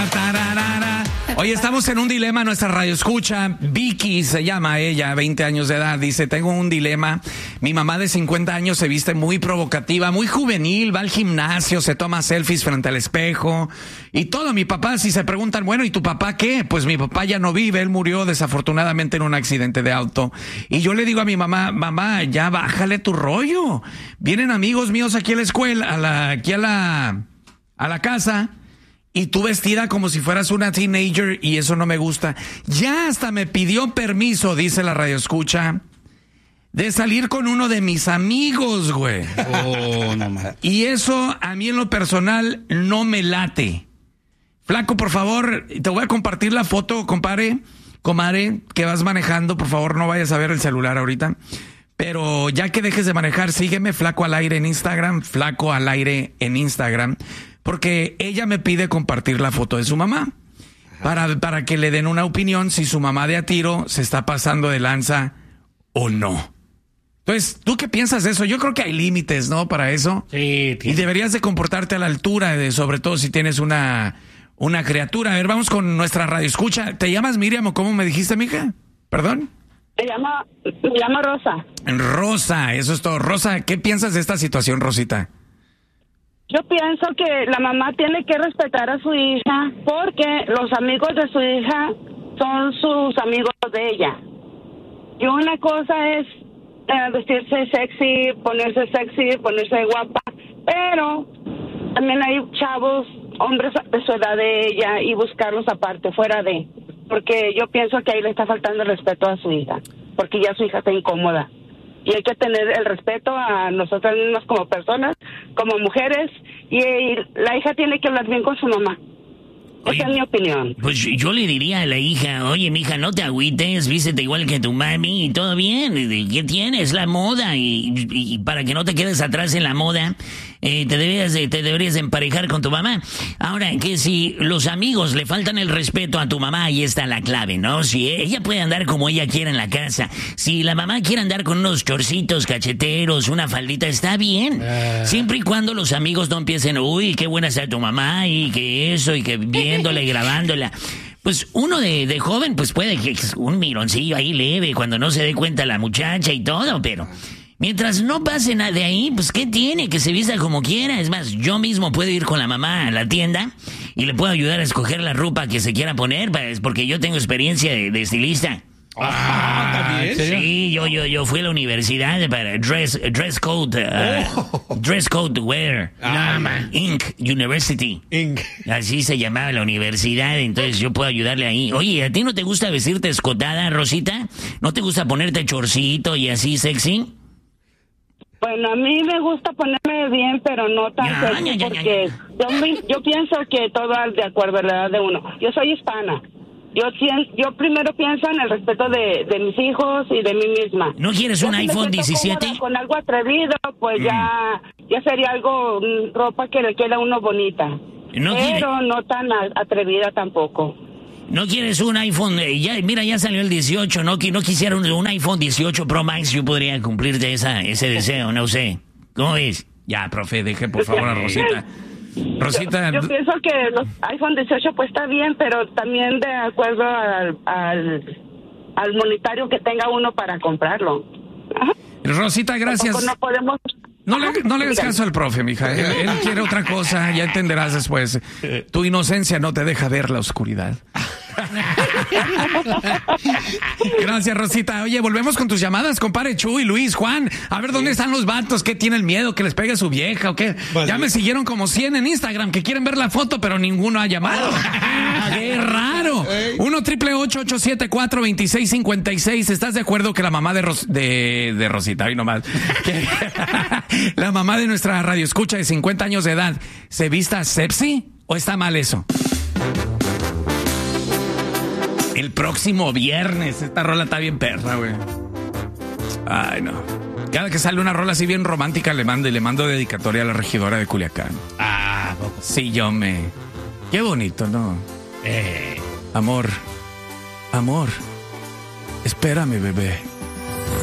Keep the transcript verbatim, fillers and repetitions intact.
tararara. Oye, estamos en un dilema, nuestra radio escucha. Vicky se llama ella, veinte años de edad. Dice, tengo un dilema. Mi mamá de cincuenta años se viste muy provocativa, muy juvenil, va al gimnasio, se toma selfies frente al espejo y todo. Mi papá, si se preguntan, bueno, ¿y tu papá qué? Pues mi papá ya no vive, él murió desafortunadamente en un accidente de auto. Y yo le digo a mi mamá, mamá, ya bájale tu rollo. Vienen amigos míos aquí a la escuela, a la, aquí a la, a la casa. Y tú vestida como si fueras una teenager y eso no me gusta. Ya hasta me pidió permiso, dice la radioescucha, de salir con uno de mis amigos, güey. Oh, no más. Y eso a mí en lo personal no me late. Flaco, por favor, te voy a compartir la foto, compadre, comadre, que vas manejando. Por favor, no vayas a ver el celular ahorita. Pero ya que dejes de manejar, sígueme, Flaco al Aire en Instagram, Flaco al Aire en Instagram. Porque ella me pide compartir la foto de su mamá para, para que le den una opinión si su mamá de a tiro se está pasando de lanza o no. Entonces, ¿tú qué piensas de eso? Yo creo que hay límites, ¿no? Para eso. Sí, y deberías de comportarte a la altura, de, sobre todo si tienes una, una criatura. A ver, vamos con nuestra radio escucha. ¿Te llamas Miriam o cómo me dijiste, mija? ¿Perdón? Se llama, me llama Rosa. Rosa, eso es todo. Rosa, ¿qué piensas de esta situación, Rosita? Yo pienso que la mamá tiene que respetar a su hija porque los amigos de su hija son sus amigos de ella. Y una cosa es eh, vestirse sexy, ponerse sexy, ponerse guapa, pero también hay chavos, hombres de su edad de ella y buscarlos aparte, fuera de... Porque yo pienso que ahí le está faltando el respeto a su hija, porque ya su hija está incómoda. Y hay que tener el respeto a nosotras mismas como personas, como mujeres, y, y la hija tiene que hablar bien con su mamá. Oye, esa es mi opinión. Pues yo le diría a la hija, oye, mija, no te agüites, vístete igual que tu mami y todo bien. ¿Qué tienes? La moda. Y, y, y para que no te quedes atrás en la moda, eh, te, deberías de, te deberías de emparejar con tu mamá. Ahora, que si los amigos le faltan el respeto a tu mamá, ahí está la clave, ¿no? Si ella puede andar como ella quiera en la casa, si la mamá quiere andar con unos chorcitos cacheteros, una faldita, está bien. Uh. Siempre y cuando los amigos no empiecen, uy, qué buena está tu mamá, y que eso, y que viéndola y grabándola. Pues uno de, de joven, pues puede que un mironcillo ahí leve, cuando no se dé cuenta la muchacha y todo, pero... Mientras no pase nada de ahí, pues ¿qué tiene? Que se vista como quiera. Es más, yo mismo puedo ir con la mamá a la tienda y le puedo ayudar a escoger la ropa que se quiera poner, porque yo tengo experiencia de, de estilista. Ah, ¿también? Sí, yo, yo, yo fui a la universidad para dress, dress code, uh, oh. dress code wear, ah, Inc. University. Inc. Así se llamaba la universidad, entonces yo puedo ayudarle ahí. Oye, ¿a ti no te gusta vestirte escotada, Rosita? ¿No te gusta ponerte chorcito y así sexy? Bueno, a mí me gusta ponerme bien, pero no tan ya, sexy, ya, ya, porque ya. Yo, me, yo pienso que todo es de acuerdo a la edad de uno. Yo soy hispana. Yo yo primero pienso en el respeto de, de mis hijos y de mí misma. ¿No quieres un yo, si iPhone diecisiete? Con algo atrevido, pues mm. ya ya sería algo, ropa que le queda a uno bonita. No pero quiere... no tan atrevida tampoco. ¿No quieres un iPhone? Ya, mira, ya salió el dieciocho, ¿no? Que no quisiera un, un iPhone dieciocho Pro Max, yo podría cumplirte esa, ese deseo, no sé. ¿Cómo ves? Ya, profe, deje por favor a Rosita. Rosita... Yo, yo pienso que los iPhone dieciocho pues está bien, pero también de acuerdo al, al, al monetario que tenga uno para comprarlo. Ajá. Rosita, gracias. No podemos... No le, no le hagas caso al profe, mija. Él, él quiere otra cosa, ya entenderás después. Tu inocencia no te deja ver la oscuridad. Gracias, Rosita. Oye, volvemos con tus llamadas, compadre Chuy, Luis, Juan. A ver, ¿dónde están los vatos? ¿Qué tienen miedo? ¿Que les pegue su vieja o qué? Vale. Ya me siguieron como cien en Instagram que quieren ver la foto, pero ninguno ha llamado. ¡Qué raro! uno triple ocho ocho siete cuatro dos seis cinco seis. ¿Estás de acuerdo que la mamá de, Ros de, de Rosita, hoy nomás, que la mamá de nuestra radioescucha de cincuenta años de edad se vista sexy o está mal eso? El próximo viernes. Esta rola está bien perra, güey. Ay, no. Cada que sale una rola así bien romántica le mando y le mando dedicatoria a la regidora de Culiacán. Ah, sí, yo me... Qué bonito, ¿no? Eh. Amor. Amor. Espérame, bebé.